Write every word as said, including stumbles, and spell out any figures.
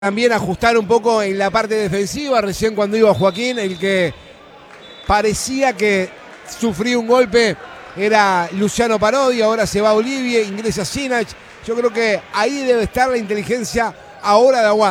También ajustar un poco en la parte defensiva, recién cuando iba Joaquín, el que parecía que sufría un golpe era Luciano Parodi, ahora se va a Olivier, ingresa Sinach. Yo creo que ahí debe estar la inteligencia ahora de Aguada.